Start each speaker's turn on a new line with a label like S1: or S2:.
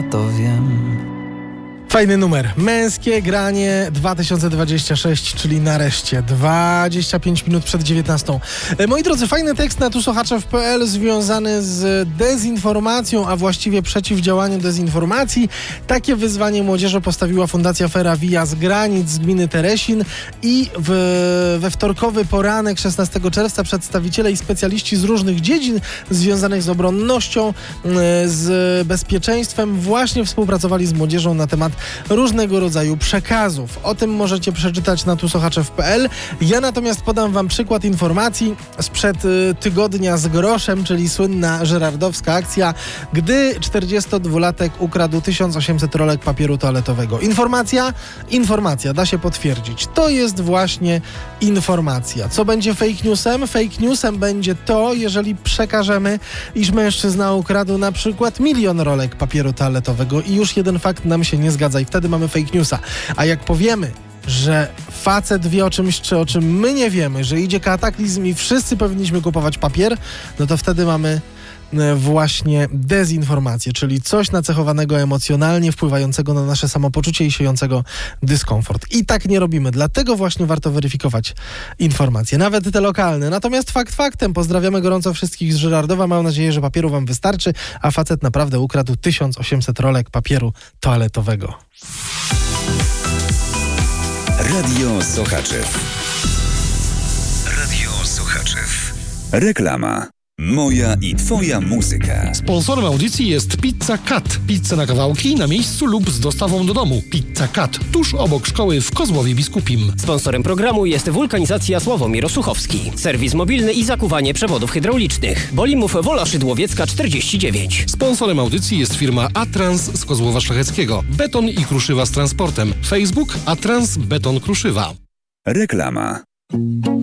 S1: to wiem.
S2: Fajny numer. Męskie granie 2026, czyli nareszcie 25 minut przed 19. Moi drodzy, fajny tekst na tusochaczew.pl związany z dezinformacją, a właściwie przeciwdziałaniem dezinformacji. Takie wyzwanie młodzieży postawiła Fundacja Fera Via z Granic z gminy Teresin i we wtorkowy poranek 16 czerwca przedstawiciele i specjaliści z różnych dziedzin związanych z obronnością, z bezpieczeństwem właśnie współpracowali z młodzieżą na temat różnego rodzaju przekazów. O tym możecie przeczytać na tusochaczew.pl. Ja natomiast podam wam przykład informacji sprzed tygodnia z groszem, czyli słynna żerardowska akcja, gdy 42-latek ukradł 1800 rolek papieru toaletowego. Informacja, da się potwierdzić. To jest właśnie informacja. Co będzie fake newsem? Fake newsem będzie to, jeżeli przekażemy, iż mężczyzna ukradł na przykład 1 000 000 rolek papieru toaletowego i już jeden fakt nam się nie zgadza i wtedy mamy fake newsa. A jak powiemy, że facet wie o czymś, czy o czym my nie wiemy, że idzie kataklizm i wszyscy powinniśmy kupować papier, no to wtedy mamy właśnie dezinformację, czyli coś nacechowanego emocjonalnie, wpływającego na nasze samopoczucie i siejącego dyskomfort. I tak nie robimy, dlatego właśnie warto weryfikować informacje, nawet te lokalne. Natomiast fakt faktem, pozdrawiamy gorąco wszystkich z Żyrardowa, mam nadzieję, że papieru wam wystarczy, a facet naprawdę ukradł 1800 rolek papieru toaletowego.
S3: Radio Sochaczew. Radio Sochaczew. Reklama. Moja i twoja muzyka.
S4: Sponsorem audycji jest Pizza Cut. Pizza na kawałki, na miejscu lub z dostawą do domu. Pizza Cut, tuż obok szkoły w Kozłowie Biskupim.
S5: Sponsorem programu jest Wulkanizacja Sławomir Suchowski. Serwis mobilny i zakuwanie przewodów hydraulicznych. Bolimów Wola Szydłowiecka 49.
S4: Sponsorem audycji jest firma Atrans z Kozłowa Szlacheckiego. Beton i kruszywa z transportem. Facebook Atrans Beton Kruszywa.
S3: Reklama.